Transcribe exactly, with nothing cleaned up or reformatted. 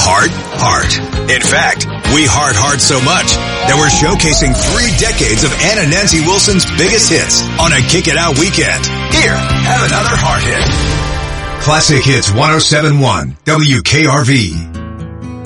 heart, heart. In fact, we heart heart so much that we're showcasing three decades of Ann and Nancy Wilson's biggest hits on a Kick It Out weekend. Here, have another heart hit. Classic Hits one oh seven point one W K R V.